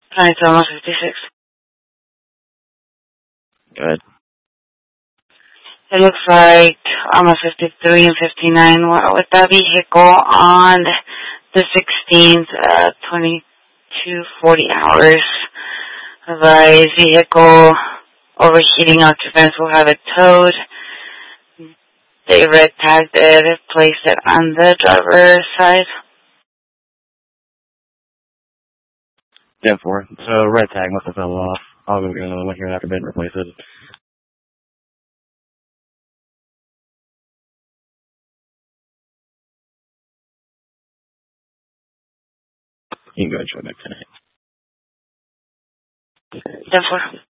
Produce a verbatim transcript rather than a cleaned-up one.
twenty-two, almost fifty-six. Good. It looks like almost fifty-three and fifty-nine with that vehicle on the sixteenth, uh, twenty-two forty hours. The vehicle overheating occupants will have it towed. They red tagged it, placed it on the driver's side. ten four. So red tag must have fell off. I'll go get another one here after Ben replace it. You can go and show it back tonight. ten four.